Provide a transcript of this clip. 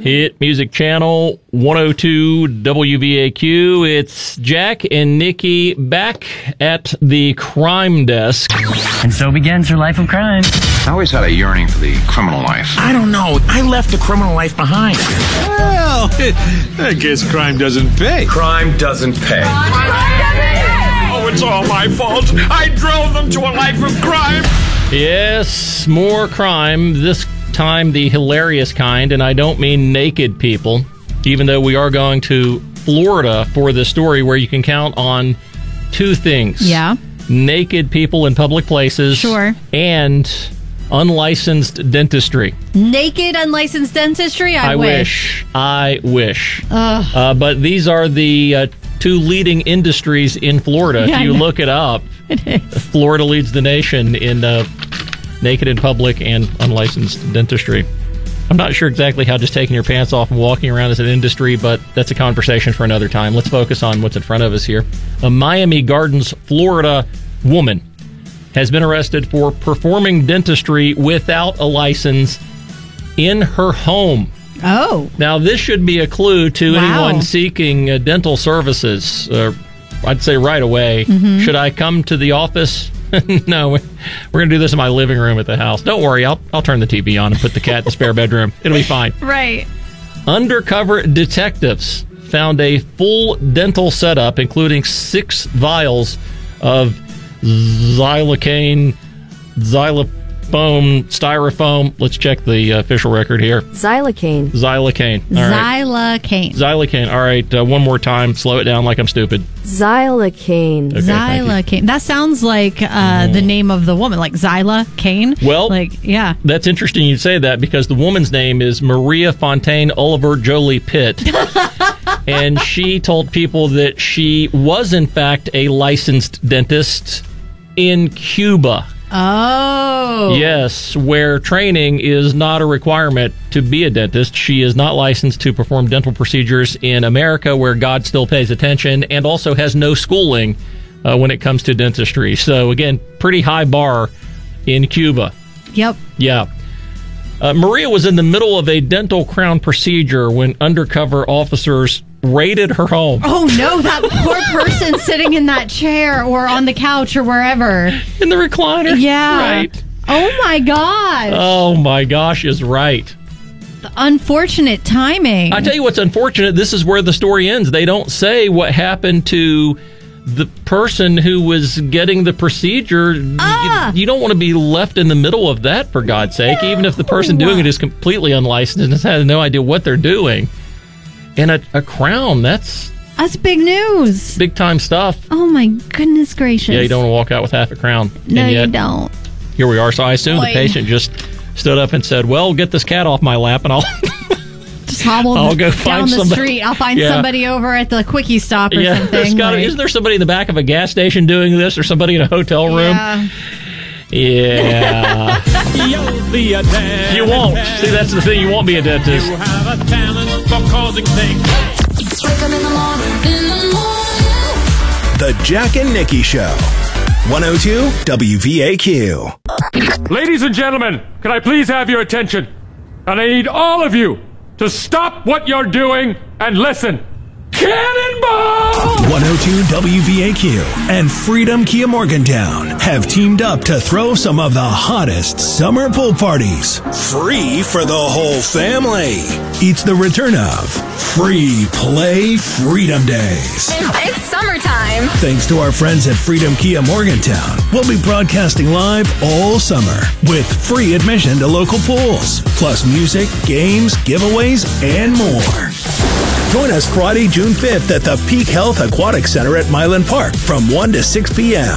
Hit Music Channel 102 WVAQ. It's Jack and Nikki back at the crime desk. And so begins her life of crime. I always had a yearning for the criminal life. I don't know. I left the criminal life behind. Well, I guess crime doesn't pay. Crime doesn't pay. Oh, it's all my fault. I drove them to a life of crime. Yes, more crime. This time the hilarious kind, and I don't mean naked people, even though we are going to Florida for this story where you can count on two things. Yeah. Naked people in public places. Sure. And unlicensed dentistry. Naked, unlicensed dentistry? I wish. I wish. But these are the two leading industries in Florida. Yeah, if you look it up, it is. Florida leads the nation in naked in public and unlicensed dentistry. I'm not sure exactly how just taking your pants off and walking around is an industry, but that's a conversation for another time. Let's focus on what's in front of us here. A Miami Gardens, Florida woman has been arrested for performing dentistry without a license in her home. Oh. Now, this should be a clue to anyone seeking dental services. I'd say right away. Mm-hmm. Should I come to the office? No, we're going to do this in my living room at the house. Don't worry, I'll turn the TV on and put the cat in the spare bedroom. It'll be fine. Right. Undercover detectives found a full dental setup, including 6 vials of xylocaine, styrofoam. Let's check the official record here. Xylocaine. Xylocaine. All right. Xylocaine. All right, one more time. Slow it down like I'm stupid. Xylocaine. Okay, Xylocaine. That sounds like the name of the woman, like Zyla Kane. Well, yeah. That's interesting you say that because the woman's name is Maria Fontaine Oliver Jolie Pitt. And she told people that she was, in fact, a licensed dentist in Cuba. Oh. Yes, where training is not a requirement to be a dentist. She is not licensed to perform dental procedures in America, where God still pays attention, and also has no schooling when it comes to dentistry. So, again, pretty high bar in Cuba. Yep. Yeah. Maria was in the middle of a dental crown procedure when undercover officers raided her home. Oh, no, that poor person sitting in that chair or on the couch or wherever. In the recliner. Yeah. Right. Oh, my gosh. Oh, my gosh is right. The unfortunate timing. I tell you what's unfortunate. This is where the story ends. They don't say what happened to the person who was getting the procedure. You don't want to be left in the middle of that, for God's sake, even if the person doing it is completely unlicensed and has no idea what they're doing. And a crown, that's big news. Big time stuff. Oh, my goodness gracious. Yeah, you don't want to walk out with half a crown. No, you don't. Here we are. So I assume the patient just stood up and said, well, get this cat off my lap and I'll I'll go down find the somebody. street. I'll find somebody over at the Quickie Stop or something. Isn't there somebody in the back of a gas station doing this, or somebody in a hotel room? Yeah. You'll be a dentist. You won't. See, that's the thing. You won't be a dentist. You have a talent for causing things. Wake up in the morning. The Jack and Nikki Show. 102 WVAQ. Ladies and gentlemen, can I please have your attention? And I need all of you to stop what you're doing and listen. Cannonball! 102 WVAQ and Freedom Kia Morgantown have teamed up to throw some of the hottest summer pool parties free for the whole family. It's the return of Free Play Freedom Days. It's summertime. Thanks to our friends at Freedom Kia Morgantown, we'll be broadcasting live all summer with free admission to local pools, plus music, games, giveaways, and more. Join us Friday, June 5th at the Peak Health Aquatic Center at Milan Park from 1 to 6 p.m.